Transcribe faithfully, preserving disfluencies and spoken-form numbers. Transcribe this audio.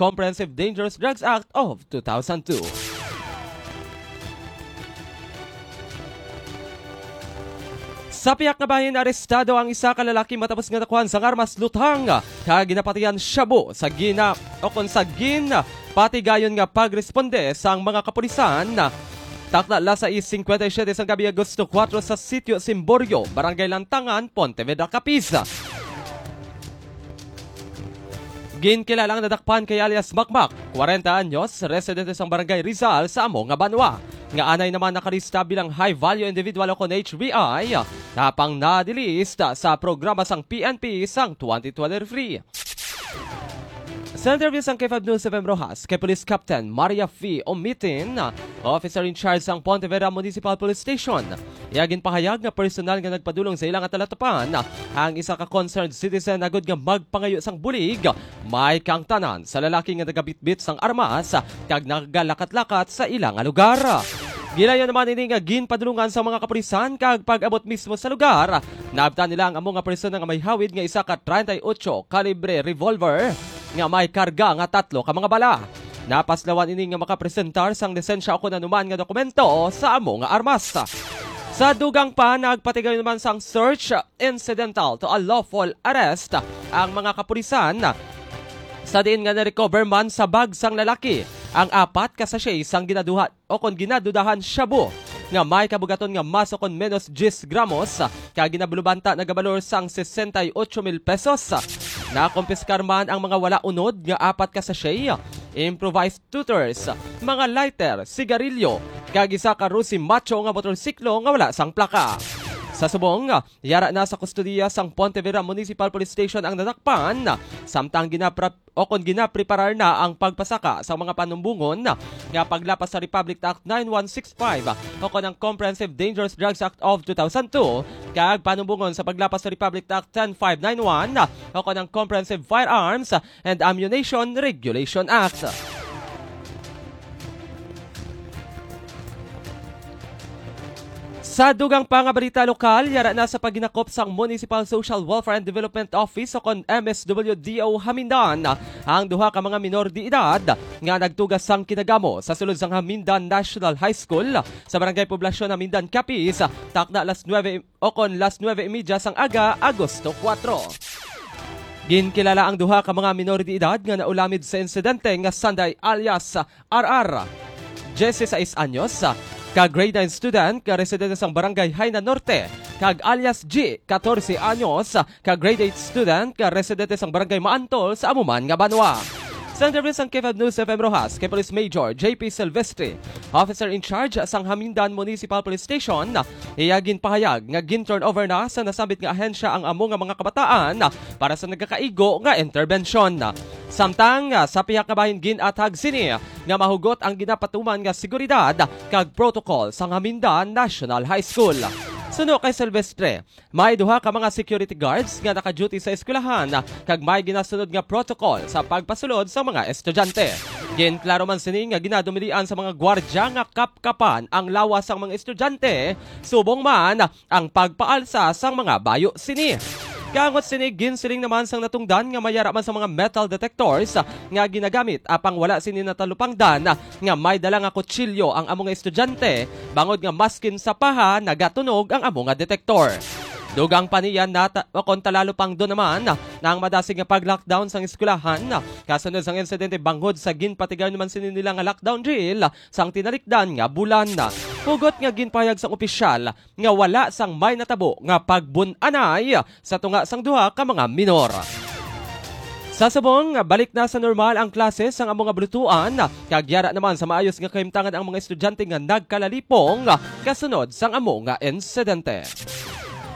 Comprehensive Dangerous Drugs Act of two thousand two. Sa piyak nga bahin, arestado ang isa ka lalaki matapos nga nakuhan sa armas lutang kag ginapatigan shabu sa gina o kon sa gin patigayon nga pagresponde sang mga kapulisan. Takna la sa is fifty-seven sang gabi Agosto four sa sitio Simborio, Barangay Lantangan, Pontevedra, Capiz. Ginkilalang nadakpan kay alias Makmak, forty anyos, residente sang Barangay Rizal sa amo nga Banwa. Nga anay naman nakarista bilang high-value individual o kon H V I, tapang nadilista sa programa sang P N P sang twenty twenty-three. Sa interview sang K five News F M Rojas, kay Police Captain Maria F. Omitin, officer in charge sang Pontevedra Municipal Police Station, iyagin pahayag nga personal nga nagpadulong sa ilang atalatapan ang isa ka concerned citizen na agud nga magpangayo sang bulig, may kang tanan sa lalaki nga nagabitbit sang armas kag nagalakat-lakat sa ilang lugar. Gilayon naman ini nga ginpadulungan sa mga kapulisan kag pag-abot mismo sa lugar, naabtan nila ang amo nga persona nga may hawid nga isa ka thirty-eight kalibre revolver nga may karga nga tatlo ka mga bala. Napaslawan ini nga makapresentar sang lisensya o kung anuman nga dokumento sa amo nga armas. Sa dugang pa, nagpatigay naman sang search incidental to a lawful arrest ang mga kapulisan. Sa diin nga na-recover man sa bag sang lalaki ang apat ka sachet sang ginaduha o kon ginadudahan shabu nga may kabugaton nga mas o kon menos ten gramos kag ginabulubanta na gabalor sang sixty-eight mil pesos. Nakompiskar man ang mga wala unod nga apat ka sachet, improvised tutors, mga lighter, sigarilyo, kag isa ka Rusi Macho nga motorsiklo nga wala sang plaka. Sa subong, yara na sa kustudiya sang Pontevedra Municipal Police Station ang nadakpan, samtang ginapra o kon ginapreparar na ang pagpasaka sa mga panumbungon nga paglapas sa Republic Act ninety-one sixty-five o kon ang Comprehensive Dangerous Drugs Act of two thousand two kag panumbungon sa paglapas sa Republic Act ten five ninety-one o kon ang Comprehensive Firearms and Ammunition Regulation Act. Sa dugang pangabalita lokal, yara na sa paginakop sang Municipal Social Welfare and Development Office o kon M S W D O Hamindan ang duha ka mga minor de edad nga nagtugas sang kinagamo sa sulod sang Hamindan National High School sa Barangay Poblasyon Hamindan, Capiz, takna alas nine o kon alas nine thirty sang aga Agosto four. Ginkilala ang duha ka mga minor de edad nga naulamid sa insidente nga Sanday alias R R, sixteen anyos, kag grade nine student ka residente sang Barangay Haina Norte, kag alias G, fourteen anyos, kag grade eight student ka residente sang Barangay Maantol sa amuman nga Banwa. Sa interview sang K five News F M Rojas, kay Police Major J P Silvestre, officer in charge sang Hamindan Municipal Police Station, iyagin pahayag nga gin-turn over na sa nasambit nga ahensya ang amo nga mga kabataan para sa nagkakaigo nga intervention. Samtang sa pihak nga bahin ginatag sini nga mahugot ang ginapatuman nga seguridad kag protocol sang Hamindan National High School. Suno kay Silvestre, may duha ka mga security guards nga naka-duty sa eskwelahan kag may ginasunod nga protocol sa pagpasulod sa mga estudyante. Ginklaro man sini nga ginadumilian sa mga gwardya nga kapkapan ang lawas sang mga estudyante, subong man ang pagpaalsa sang mga bayo sini. Kangot sini ginsiling naman sang natungdan nga mayara man sa mga metal detectors nga ginagamit apang wala sini natalupangdan nga may dala nga kutsilyo ang amo nga estudyante bangod nga maskin sa paha nagatunog ang amo nga detektor. Dugang paniyan na ta- kon talalo pang do naman nang madasig nga pag-lockdown sang eskwelahan kasunod sang insidente bangod sa ginpatigaw naman sini nila nga lockdown drill sang tinalikdan nga bulan. Hugot nga ginpahayag sang opisyal nga wala sang may natabo nga pagbun-anay sa tunga sang duha ka mga minor. Sa subong, balik na sa normal ang klase sang among nga bulutuan, kagyara naman sa maayos nga kahimtangan ang mga estudyante nga nagkalalipong kasunod sang amo nga insidente.